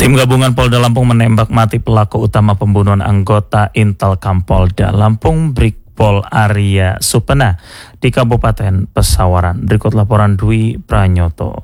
Tim gabungan Polda Lampung menembak mati pelaku utama pembunuhan anggota Intelkam Polda Lampung Brigpol Arya Supena di Kabupaten Pesawaran. Berikut laporan Dwi Pranyoto.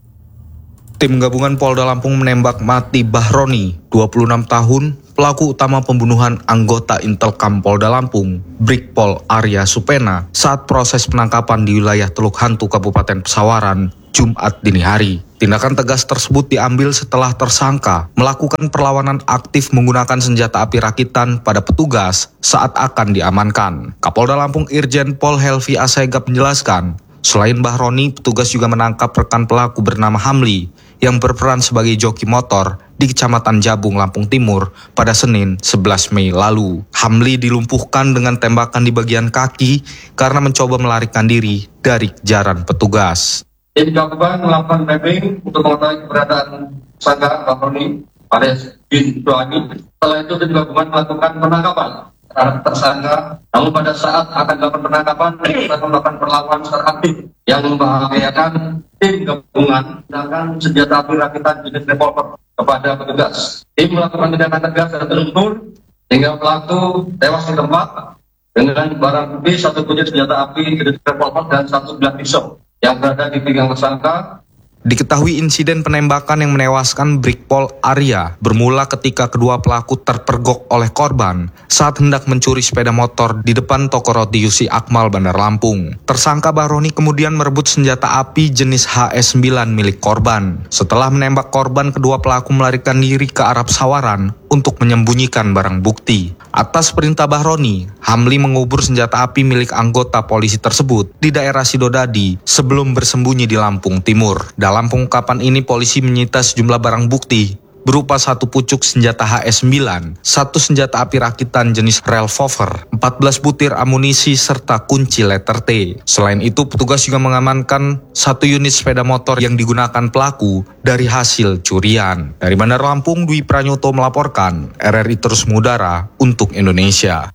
Tim gabungan Polda Lampung menembak mati Bahroni, 26 tahun, pelaku utama pembunuhan anggota Intelkam Polda Lampung, Brigpol Arya Supena, saat proses penangkapan di wilayah Teluk Hantu Kabupaten Pesawaran, Jumat dini hari. Tindakan tegas tersebut diambil setelah tersangka melakukan perlawanan aktif menggunakan senjata api rakitan pada petugas saat akan diamankan. Kapolda Lampung Irjen Pol Helvi Asegaf menjelaskan, selain Bahroni, petugas juga menangkap rekan pelaku bernama Hamli yang berperan sebagai joki motor di Kecamatan Jabung, Lampung Timur pada Senin 11 Mei lalu. Hamli dilumpuhkan dengan tembakan di bagian kaki karena mencoba melarikan diri dari kejaran petugas. Tim gabungan melakukan mapping untuk mengetahui keberadaan tersangka Bahroni alias bin Doani. Setelah itu tim gabungan melakukan penangkapan terhadap tersangka. Namun pada saat akan dilakukan penangkapan, kita melakukan perlawanan secara aktif yang membahayakan tim gabungan menggunakan senjata api rakitan jenis revolver kepada petugas. Tim melakukan tindakan tegas dan terukur hingga pelaku tewas di tempat dengan barang bukti satu butir senjata api jenis revolver dan satu bilah pisau yang berada di pinggang tersangka. Diketahui insiden penembakan yang menewaskan Brigpol Arya bermula ketika kedua pelaku terpergok oleh korban saat hendak mencuri sepeda motor di depan toko roti Yusi Akmal, Bandar Lampung. Tersangka Bahroni kemudian merebut senjata api jenis HS9 milik korban. Setelah menembak korban, kedua pelaku melarikan diri ke arah Pesawaran untuk menyembunyikan barang bukti. Atas perintah Bahroni, Hamli mengubur senjata api milik anggota polisi tersebut di daerah Sidodadi sebelum bersembunyi di Lampung Timur. Dalam pengungkapan ini, polisi menyita sejumlah barang bukti berupa satu pucuk senjata HS9, satu senjata api rakitan jenis revolver, 14 butir amunisi, serta kunci letter T. Selain itu, petugas juga mengamankan satu unit sepeda motor yang digunakan pelaku dari hasil curian. Dari Bandar Lampung, Dwi Pranyoto melaporkan, RRI Terus Mengudara untuk Indonesia.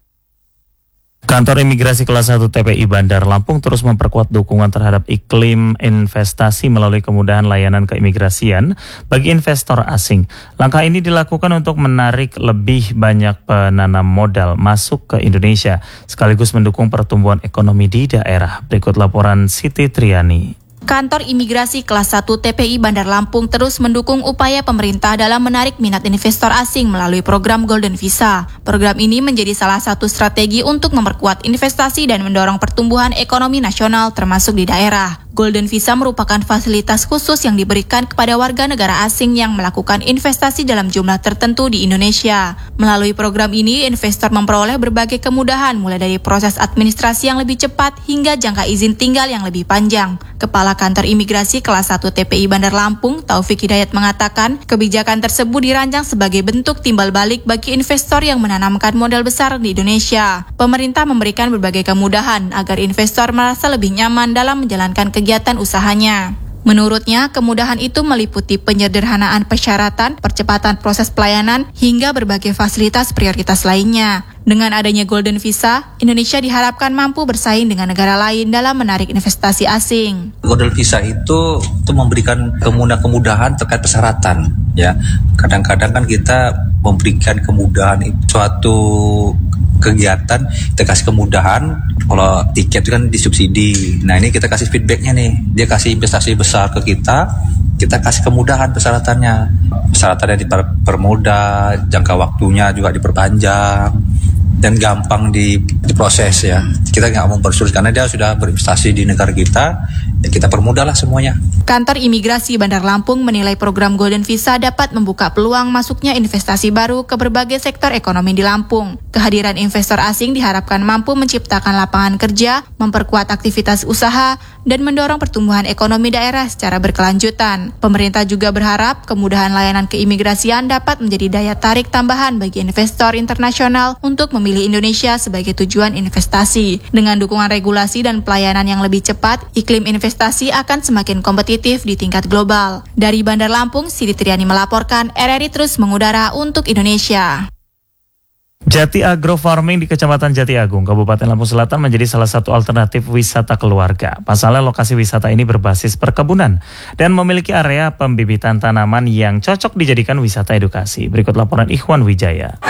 Kantor Imigrasi Kelas 1 TPI Bandar Lampung terus memperkuat dukungan terhadap iklim investasi melalui kemudahan layanan keimigrasian bagi investor asing. Langkah ini dilakukan untuk menarik lebih banyak penanam modal masuk ke Indonesia, sekaligus mendukung pertumbuhan ekonomi di daerah. Berikut laporan Siti Triani. Kantor Imigrasi Kelas 1 TPI Bandar Lampung terus mendukung upaya pemerintah dalam menarik minat investor asing melalui program Golden Visa. Program ini menjadi salah satu strategi untuk memperkuat investasi dan mendorong pertumbuhan ekonomi nasional termasuk di daerah. Golden Visa merupakan fasilitas khusus yang diberikan kepada warga negara asing yang melakukan investasi dalam jumlah tertentu di Indonesia. Melalui program ini, investor memperoleh berbagai kemudahan mulai dari proses administrasi yang lebih cepat hingga jangka izin tinggal yang lebih panjang. Kepala Kantor Imigrasi Kelas 1 TPI Bandar Lampung, Taufik Hidayat mengatakan, kebijakan tersebut dirancang sebagai bentuk timbal balik bagi investor yang menanamkan modal besar di Indonesia. Pemerintah memberikan berbagai kemudahan agar investor merasa lebih nyaman dalam menjalankan kegiatan usahanya. Menurutnya, kemudahan itu meliputi penyederhanaan persyaratan, percepatan proses pelayanan, hingga berbagai fasilitas prioritas lainnya. Dengan adanya Golden Visa, Indonesia diharapkan mampu bersaing dengan negara lain dalam menarik investasi asing. Golden Visa itu memberikan kemudahan terkait persyaratan, ya. Kadang-kadang kan kita memberikan kemudahan suatu kegiatan, kita kasih kemudahan. Kalau tiket itu kan disubsidi. Nah, ini kita kasih feedbacknya nih. Dia kasih investasi besar ke kita kasih kemudahan persyaratannya. Persyaratannya dipermudah, jangka waktunya juga diperpanjang, dan gampang diproses ya. Kita nggak mau mempersulit karena dia sudah berinvestasi di negara kita, ya kita permudahlah semuanya. Kantor Imigrasi Bandar Lampung menilai program Golden Visa dapat membuka peluang masuknya investasi baru ke berbagai sektor ekonomi di Lampung. Kehadiran investor asing diharapkan mampu menciptakan lapangan kerja, memperkuat aktivitas usaha, dan mendorong pertumbuhan ekonomi daerah secara berkelanjutan. Pemerintah juga berharap kemudahan layanan keimigrasian dapat menjadi daya tarik tambahan bagi investor internasional untuk memilih Indonesia sebagai tujuan investasi. Dengan dukungan regulasi dan pelayanan yang lebih cepat, iklim investasi akan semakin kompetitif di tingkat global. Dari Bandar Lampung, Siti Triani melaporkan, RRI Terus Mengudara untuk Indonesia. Jati Agro Farming di Kecamatan Jati Agung, Kabupaten Lampung Selatan menjadi salah satu alternatif wisata keluarga. Pasalnya lokasi wisata ini berbasis perkebunan dan memiliki area pembibitan tanaman yang cocok dijadikan wisata edukasi. Berikut laporan Ikhwan Wijaya.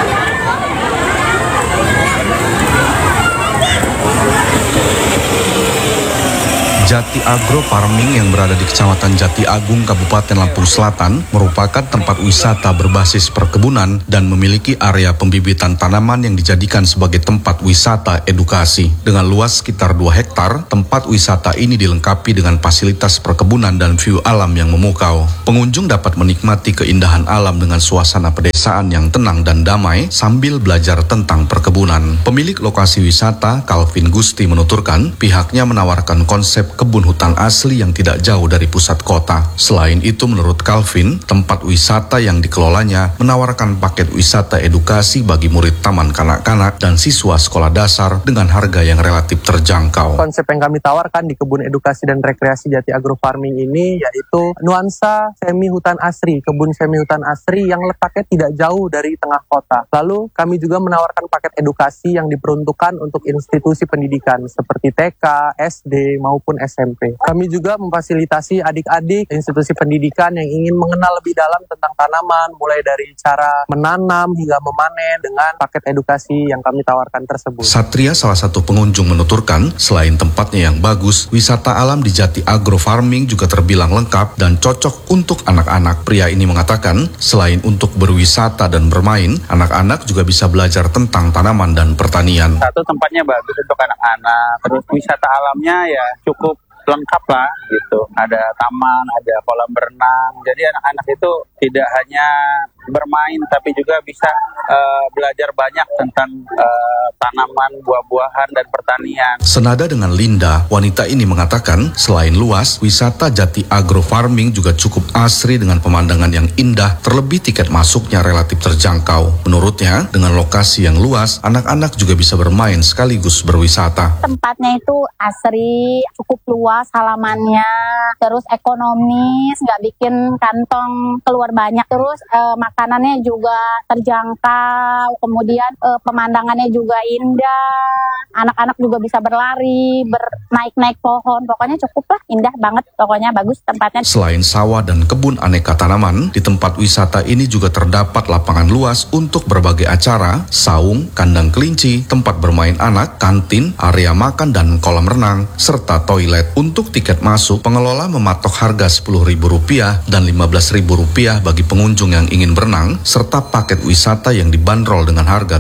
Jati Agro Farming yang berada di Kecamatan Jati Agung, Kabupaten Lampung Selatan merupakan tempat wisata berbasis perkebunan dan memiliki area pembibitan tanaman yang dijadikan sebagai tempat wisata edukasi. Dengan luas sekitar 2 hektar, tempat wisata ini dilengkapi dengan fasilitas perkebunan dan view alam yang memukau. Pengunjung dapat menikmati keindahan alam dengan suasana pedesaan yang tenang dan damai sambil belajar tentang perkebunan. Pemilik lokasi wisata, Calvin Gusti, menuturkan pihaknya menawarkan konsep kebun hutan asli yang tidak jauh dari pusat kota. Selain itu, menurut Calvin, tempat wisata yang dikelolanya menawarkan paket wisata edukasi bagi murid taman kanak-kanak dan siswa sekolah dasar dengan harga yang relatif terjangkau. Konsep yang kami tawarkan di kebun edukasi dan rekreasi Jati Agro Farming ini yaitu nuansa semi hutan asri, kebun semi hutan asri yang letaknya tidak jauh dari tengah kota. Lalu kami juga menawarkan paket edukasi yang diperuntukkan untuk institusi pendidikan seperti TK, SD maupun SMP. Kami juga memfasilitasi adik-adik institusi pendidikan yang ingin mengenal lebih dalam tentang tanaman, mulai dari cara menanam hingga memanen dengan paket edukasi yang kami tawarkan tersebut. Satria, salah satu pengunjung, menuturkan selain tempatnya yang bagus, wisata alam di Jati Agro Farming juga terbilang lengkap dan cocok untuk anak-anak. Pria ini mengatakan selain untuk berwisata dan bermain, anak-anak juga bisa belajar tentang tanaman dan pertanian. Satu, tempatnya bagus untuk anak-anak, terus wisata alamnya ya cukup lengkap lah gitu. Ada taman, ada kolam berenang. Jadi anak-anak itu tidak hanya bermain tapi juga bisa belajar banyak tentang tanaman, buah-buahan dan pertanian. Senada dengan Linda, wanita ini mengatakan selain luas, wisata Jati Agro Farming juga cukup asri dengan pemandangan yang indah, terlebih tiket masuknya relatif terjangkau. Menurutnya, dengan lokasi yang luas, anak-anak juga bisa bermain sekaligus berwisata. Tempatnya itu asri, cukup luas halamannya, terus ekonomis, nggak bikin kantong keluar banyak, terus makanannya juga terjangkau, kemudian pemandangannya juga indah, anak-anak juga bisa berlari, naik-naik pohon, pokoknya cukup lah, indah banget, pokoknya bagus tempatnya. Selain sawah dan kebun aneka tanaman, di tempat wisata ini juga terdapat lapangan luas untuk berbagai acara, saung, kandang kelinci, tempat bermain anak, kantin, area makan dan kolam renang, serta toilet. Untuk tiket masuk, pengelola mematok harga Rp10.000 dan Rp15.000 bagi pengunjung yang ingin berenang, serta paket wisata yang dibanderol dengan harga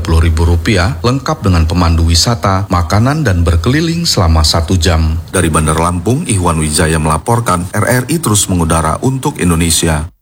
Rp30.000 lengkap dengan pemandu wisata, makanan dan berkeliling selama 1 jam. Dari Bandar Lampung, Ikhwan Wijaya melaporkan, RRI terus mengudara untuk Indonesia.